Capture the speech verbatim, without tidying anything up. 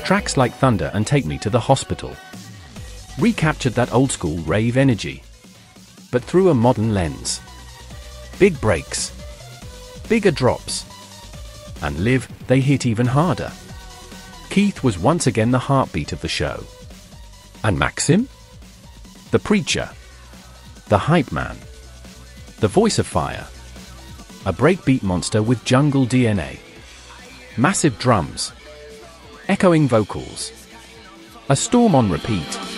Tracks like thunder and take me to the hospital. Recaptured that old school rave energy, but through a modern lens. Big breaks, bigger drops, and live, they hit even harder. Keith was once again the heartbeat of the show. And Maxim? The preacher, the hype man, the voice of fire. A breakbeat monster with jungle D N A. Massive drums, echoing vocals. A storm on repeat.